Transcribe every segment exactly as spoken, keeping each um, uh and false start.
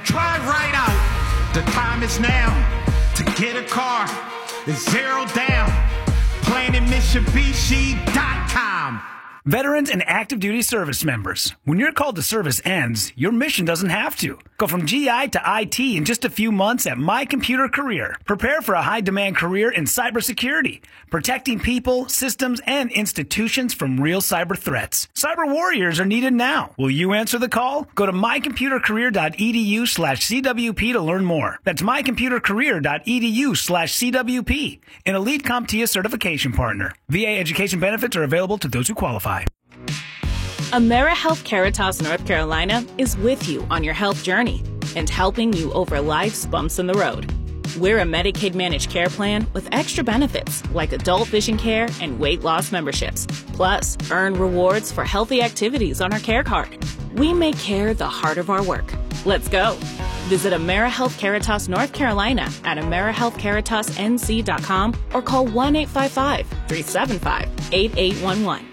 drive right out. The time is now to get a car. It's zero down. Planet Mitsubishi dot com. Veterans and active duty service members, when your call to service ends, your mission doesn't have to. Go from G I to I T in just a few months at My Computer Career. Prepare for a high-demand career in cybersecurity, protecting people, systems, and institutions from real cyber threats. Cyber warriors are needed now. Will you answer the call? Go to my computer career dot e d u slash c w p to learn more. That's my computer career dot e d u slash c w p, an elite CompTIA certification partner. V A education benefits are available to those who qualify. AmeriHealth Caritas North Carolina is with you on your health journey and helping you over life's bumps in the road. We're a Medicaid managed care plan with extra benefits like adult vision care and weight loss memberships. Plus, earn rewards for healthy activities on our care card. We make care the heart of our work. Let's go. Visit AmeriHealth Caritas North Carolina at amerihealth caritas n c dot com or call one eight five five, three seven five, eight eight one one.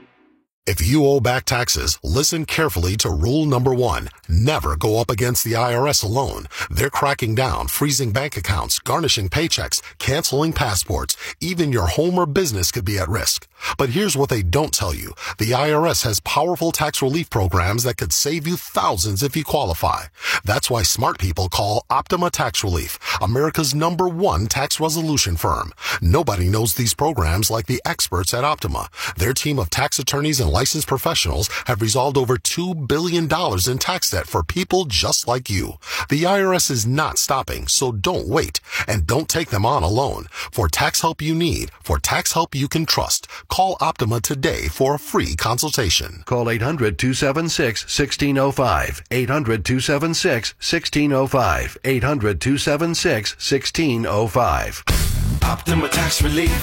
If you owe back taxes, listen carefully to rule number one. Never go up against the I R S alone. They're cracking down, freezing bank accounts, garnishing paychecks, canceling passports. Even your home or business could be at risk. But here's what they don't tell you. The I R S has powerful tax relief programs that could save you thousands if you qualify. That's why smart people call Optima Tax Relief, America's number one tax resolution firm. Nobody knows these programs like the experts at Optima. Their team of tax attorneys and licensed professionals have resolved over two billion dollars in tax debt for people just like you. The I R S is not stopping, so don't wait. And don't take them on alone. For tax help you need, for tax help you can trust, call Optima today for a free consultation. Call eight hundred, two seven six, one six zero five. eight hundred, two seven six, one six zero five. eight hundred, two seven six, one six zero five. Optima Tax Relief.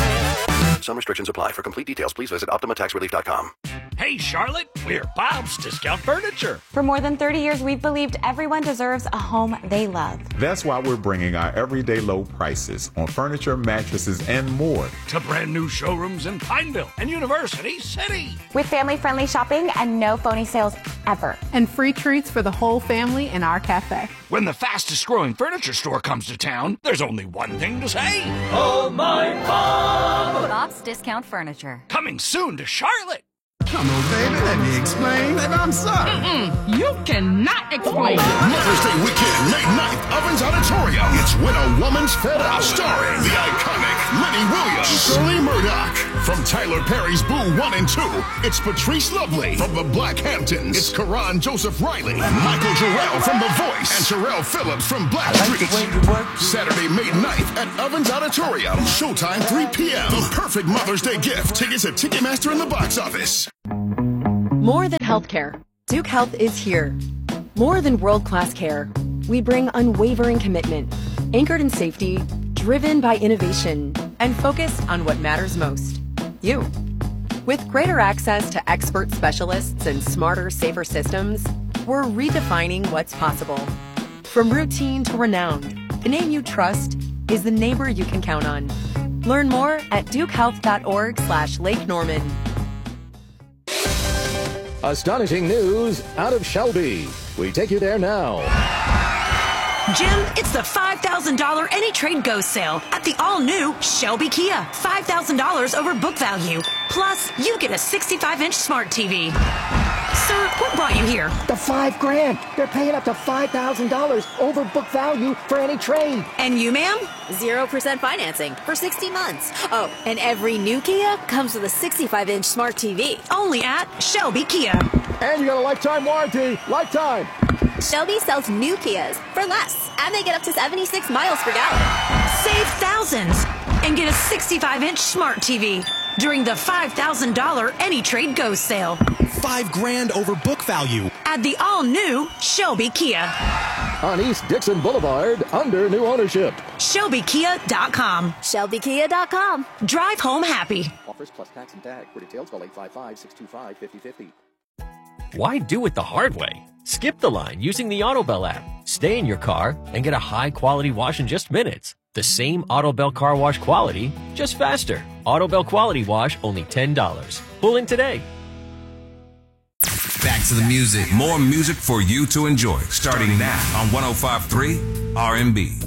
Some restrictions apply. For complete details, please visit optima tax relief dot com. Hey, Charlotte, we're Bob's Discount Furniture. For more than thirty years, we've believed everyone deserves a home they love. That's why we're bringing our everyday low prices on furniture, mattresses, and more to brand new showrooms in Pineville and University City. With family-friendly shopping and no phony sales ever. And free treats for the whole family in our cafe. When the fastest growing furniture store comes to town, there's only one thing to say. Oh, my Bob! Bob's Discount Furniture. Coming soon to Charlotte. Come on, baby, let me explain. Baby, I'm sorry. Mm-mm, you cannot explain. Mother's Day weekend, May ninth, Ovens Auditorium. It's When a Woman's Fed Up, starring the iconic Lenny Williams, Shirley Murdoch. From Tyler Perry's Boo one and two, it's Patrice Lovely. From the Black Hamptons, it's Karan Joseph Riley, Michael Jarrell from The Voice, and Sherelle Phillips from Blackstreet. Saturday, May ninth at Ovens Auditorium. Showtime three p.m. The perfect Mother's Day gift. Tickets at Ticketmaster in the box office. More than healthcare, Duke Health is here. More than world-class care, we bring unwavering commitment, anchored in safety, driven by innovation, and focused on what matters most, you. With greater access to expert specialists and smarter, safer systems, we're redefining what's possible. From routine to renowned, the name you trust is the neighbor you can count on. Learn more at dukehealth.org slash Lake Norman. Astonishing news out of Shelby. We take you there now. Jim, it's the five thousand dollars Any Trade Go sale at the all-new Shelby Kia. five thousand dollars over book value. Plus, you get a sixty-five inch smart T V. Sir, what brought you here? The five grand. They're paying up to five thousand dollars over book value for any trade. And you, ma'am? zero percent financing for sixty months. Oh, and every new Kia comes with a sixty-five inch smart T V. Only at Shelby Kia. And you got a lifetime warranty. Lifetime. Shelby sells new Kias for less, and they get up to seventy-six miles per gallon. Save thousands and get a sixty-five inch smart T V during the five thousand dollars Any Trade Go sale. Five grand over book value at the all-new Shelby Kia on East Dixon Boulevard under new ownership. Shelby Kia dot com. Shelby Kia dot com. Drive home happy. Offers plus tax and tag. For details, call eight five five, six two five, five zero five zero. Why do it the hard way? Skip the line using the AutoBell app. Stay in your car and get a high-quality wash in just minutes. The same AutoBell car wash quality, just faster. AutoBell Quality Wash, only ten dollars. Pull in today. Back back to the music. More music for you to enjoy. Starting now on one oh five point three R and B.